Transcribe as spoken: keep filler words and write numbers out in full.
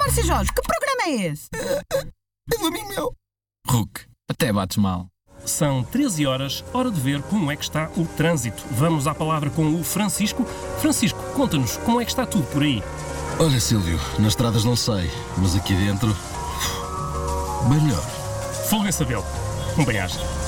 Silêncio, Jorge, que programa é esse? É do amigo meu. Hulk, até bates mal. São treze horas, hora de ver como é que está o trânsito. Vamos à palavra com o Francisco. Francisco, conta-nos como é que está tudo por aí. Olha, Silvio, nas estradas não sei, mas aqui dentro... bem melhor. Folguem sabê-lo. Um bem-aja.